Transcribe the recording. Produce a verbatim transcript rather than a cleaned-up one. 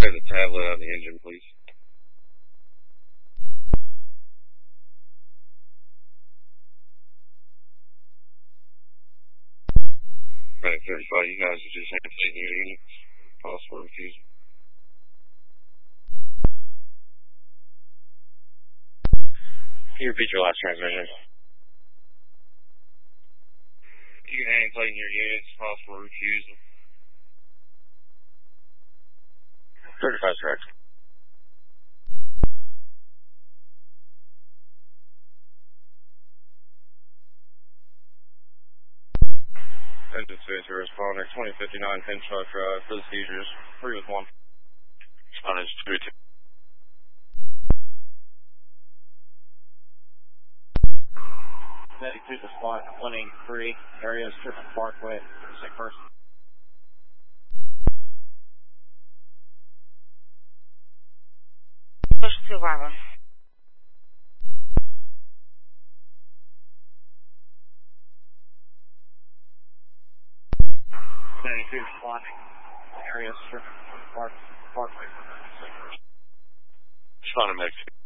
Clear the tablet out of the engine, please. Right, thirty-five, you guys are just taking your units. Possible refusal. Can you repeat your last transmission? You can hang plate in your units. Possible refusal. thirty-five, correct. Engine spacer responder, twenty fifty-nine Pinchot Drive for the seizures. three with one. Responders two two. Medic to the spot, one eighty-three, area Strickland Parkway, sick person. Push to Bravo. Medic to the spot, area Strickland Park, Parkway, sick person. Responder, medic.